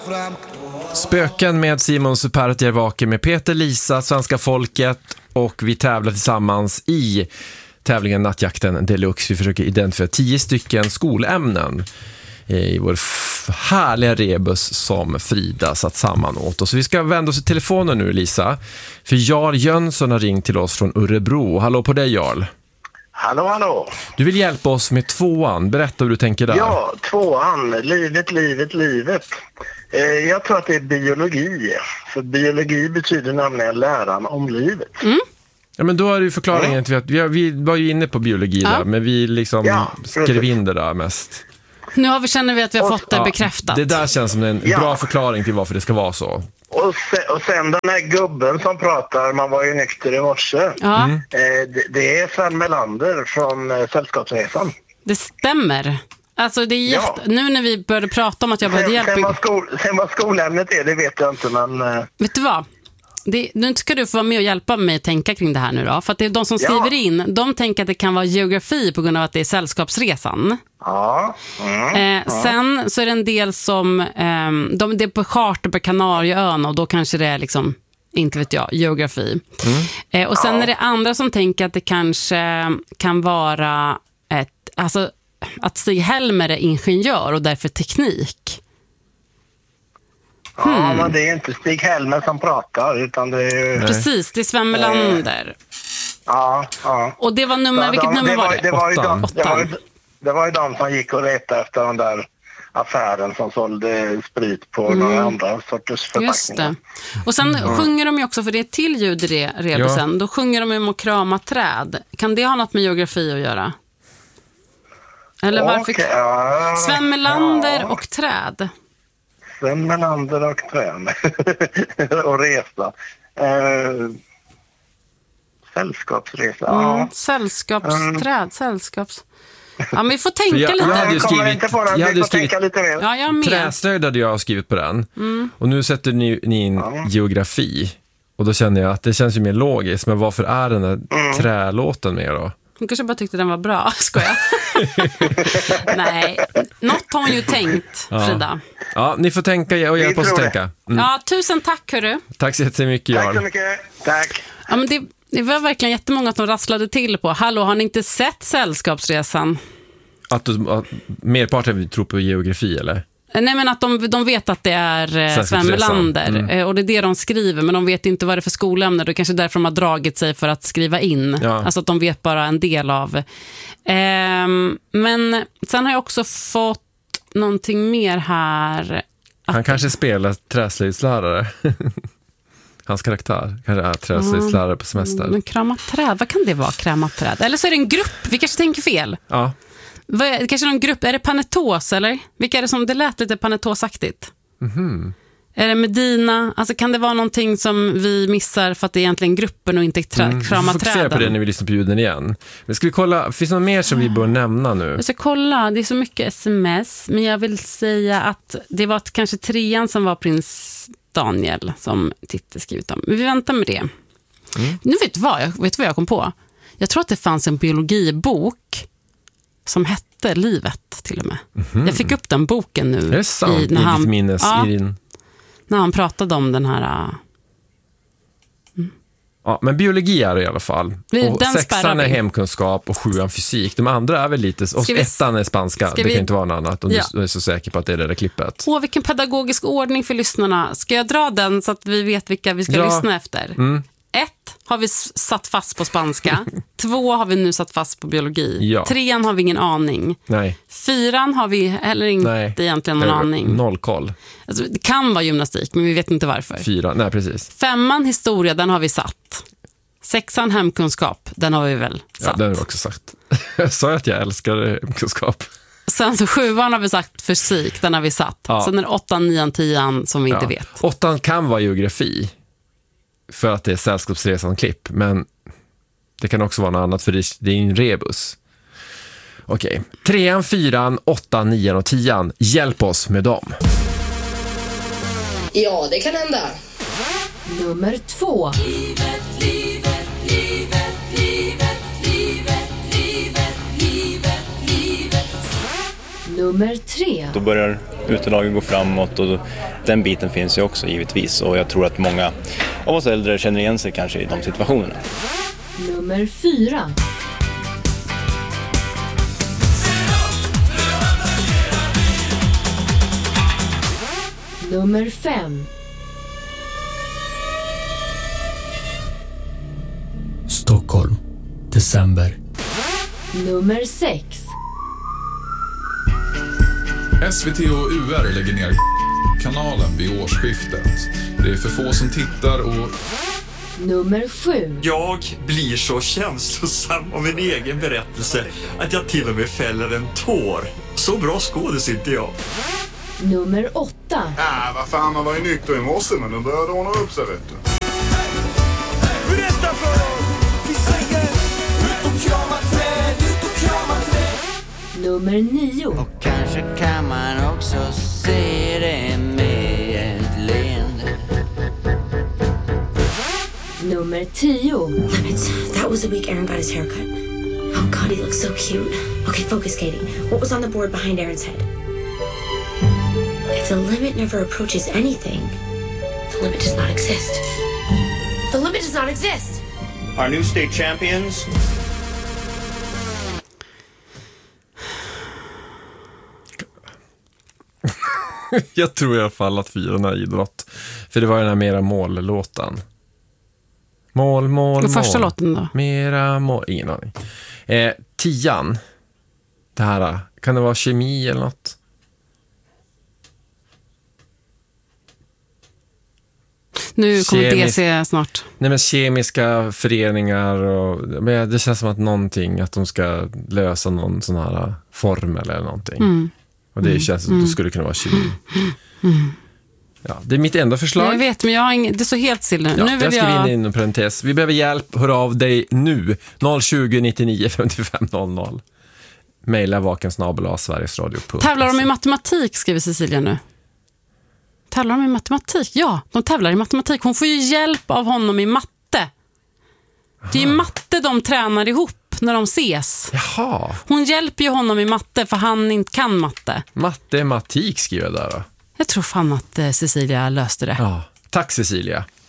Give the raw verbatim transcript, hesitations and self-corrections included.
Spöken med Simon Supertjärvake med Peter, Lisa, Svenska folket, och vi tävlar tillsammans i tävlingen Nattjakten Deluxe. Vi försöker identifiera tio stycken skolämnen i vår f- härliga rebus som Frida satt samman åt oss. Så vi ska vända oss till telefonen nu, Lisa. För Jarl Jönsson har ringt till oss från Örebro. Hallå på dig, Jarl. Hallå, hallå. Du vill hjälpa oss med tvåan. Berätta hur du tänker där. Ja, tvåan. Livet, livet, livet. Eh, jag tror att det är biologi. För biologi betyder nämligen läran om livet. Mm. Ja, men då är det ju förklaringen mm. till att vi, vi var ju inne på biologi ja. där, men vi liksom ja, skrev in det där mest. Nu har vi, känner vi att vi har och, fått det ja, bekräftat. Det där känns som en ja. bra förklaring till varför det ska vara så. Och sen, och sen den här gubben som pratar, man var ju nykter i morse. Ja. Mm. Eh, det, det är Sven Melander från eh, Sällskapsresan. Det stämmer. Alltså det är jätte... ja. Nu när vi började prata om att jag behövde hjälp... Sen vad, skol... sen vad skolämnet är, det vet jag inte, men... Eh... Vet du vad? Det, nu ska du få vara med och hjälpa mig att tänka kring det här nu då. För att det är de som skriver ja. in, de tänker att det kan vara geografi på grund av att det är Sällskapsresan. Ja. Mm. Eh, ja. Sen så är det en del som, eh, de, det är på charter på Kanarieön och då kanske det är liksom, inte vet jag, geografi. Mm. Eh, och sen ja. är det andra som tänker att det kanske kan vara ett, alltså att Stig-Helmer är ingenjör och därför teknik. Ja, hmm. men det är inte Stig-Helmer som pratar, utan det är... Precis, det är Sven Melander. Ja, ja. Och det var nummer, ja, vilket de, nummer det var, var det? Det var, ju de, det, var ju, Åttan. det var ju de som gick och retade efter den där affären som sålde sprit på mm. några andra sorters förpackningar. Just det. Och sen mm. sjunger de ju också, för det är till ljud i det rebusen, ja. då sjunger de om att krama träd. Kan det ha något med geografi att göra? Eller varför? Okay, ja. Sven Melander ja. och träd. Sven Melander och träd. och resa. Eh, sällskapsresa. Mm, ja. Sällskapsträd, mm. sällskaps... Ja, men vi får tänka jag, lite. Jag hade ju skrivit, den, jag hade ju skrivit lite mer. Ja, jag med. Träslöjd hade jag skrivit på den. Mm. Och nu sätter ni, ni in ja. geografi. Och då känner jag att det känns ju mer logiskt. Men varför är den här mm. trälåten med då? Hon kanske bara tyckte den var bra, skojar. Nej, något har hon ju tänkt, Frida. Ja, ja ni får tänka och hjälpa oss att tänka. Mm. Ja, tusen tack, hörru. Tack så jättemycket, Jarl. Tack så mycket. Tack. Ja, men det, det var verkligen jättemånga som rasslade till på. Hallå, har ni inte sett Sällskapsresan? Att, du, att merparten tror på geografi, eller? Nej, men att de, de vet att det är Sven Melander mm. och det är det de skriver, men de vet inte vad det är för skolämne. Det är kanske därför de har dragit sig för att skriva in. Ja. Alltså att de vet bara en del av. Ehm, men sen har jag också fått någonting mer här. Han att... kanske spelar träslöjdslärare. Hans karaktär kanske är träslöjdslärare på semester. Men krama träd, vad kan det vara, krama träd? Eller så är det en grupp, vi kanske tänker fel. Ja. Vad, kanske någon grupp, är det Panetos eller? Vilka är det som, det lät lite Panetosaktigt? Mhm. Är det Medina? Alltså kan det vara någonting som vi missar för att det är egentligen gruppen och inte tra- mm. krama träden? Vi fokuserar på det när vi lyssnar på ljuden igen. Men ska vi kolla, finns det något mer som vi bör nämna nu? Jag ska kolla, det är så mycket sms. Men jag vill säga att det var kanske trean som var prins Daniel som Titte skrivit om. Men vi väntar med det. Mm. Nu vet du vad, jag vet vad jag kom på. Jag tror att det fanns en biologibok som hette Livet till och med. Mm-hmm. Jag fick upp den boken nu. Det är sant, i, när i han, ditt minnes. Ja, i din... när han pratade om den här... Mm. Ja, men biologi är det i alla fall. Vi, och sexan är hemkunskap och sjuan fysik. De andra är väl lite... Och vi, ettan är spanska. Det vi, kan inte vara något annat om ja. du är så säker på att det är det där klippet. Åh, vilken pedagogisk ordning för lyssnarna. Ska jag dra den så att vi vet vilka vi ska ja. lyssna efter? Mm. Ett har vi satt fast på spanska. Två har vi nu satt fast på biologi. Ja. Trean har vi ingen aning. Nej. Fyran har vi heller inte nej. egentligen någon nej, aning. Noll koll. Alltså, det kan vara gymnastik, men vi vet inte varför. Fyra, nej precis. Femman historia, den har vi satt. Sexan hemkunskap, den har vi väl satt. Ja, den har vi också sagt. Jag sa att jag älskar hemkunskap. Sen så sjuan har vi sagt fysik, den har vi satt. Ja. Sen är det åttan, nian, tian som vi ja. inte vet. Åttan kan vara geografi. För att det är Sällskapsresan-klipp. Men det kan också vara något annat, för det är en rebus. Okej. Okay. Trean, fyran, åttan, nian och tian. Hjälp oss med dem. Ja, det kan hända. Nummer två. Livet, livet, livet, livet, livet, livet, livet, livet. Nummer tre. Då börjar utelagen gå framåt och den biten finns ju också givetvis. Och jag tror att många av oss äldre känner igen sig kanske i de situationerna. Nummer fyra. Nummer fem. Stockholm, december. Nummer sex. S V T och U R lägger ner kanalen vid årsskiftet. Det är för få som tittar och... Nummer sju. Jag blir så känslosam av min egen berättelse att jag till och med fäller en tår. Så bra skådis inte jag. Nummer åtta. Äh, vad fan, man var ju nykter i morse, men de började ordna upp sig, vet du. Berätta för oss! Vi säger ut och krama träd, ut och krama träd. Nummer nio. Och kanske kan man också se det med ett leende. Nummer tio. Limits. That was the week Aaron got his haircut. Oh God, he looks so cute. Okay, focus, Katie. What was on the board behind Aaron's head? If the limit never approaches anything, the limit does not exist. The limit does not exist. Our new state champions. Jag tror i alla fall att fyran är idrott. För det var den här mera mål-låten. Mål, mål, Och första mål. låten då? Mera mål. Ingen aning. Eh, tian. Det här, kan det vara kemi eller något? Nu kommer Kemis- D C snart. Nej, men kemiska föreningar och, men det känns som att någonting, att de ska lösa någon sån här formel eller någonting. Mm. Och det Mm. känns som att Mm. det skulle kunna vara kemi. Mm. Ja, det är mitt enda förslag. Jag vet, men jag har ing- det är så helt still nu. Ja, nu jag vill skriver jag... in en parentes. Vi behöver hjälp. Hör av dig nu. noll tjugo nittionio femtiofem noll noll. Maila vakensnabel-a sverigesradio punkt se. Tävlar de i matematik, skriver Cecilia nu. Tävlar de i matematik? Ja, de tävlar i matematik. Hon får ju hjälp av honom i matte. Det är ju matte de tränar ihop när de ses. Jaha. Hon hjälper ju honom i matte för han inte kan matte. Matematik skriver jag där då. Jag tror fan att eh, Cecilia löste det. Ja. Tack Cecilia.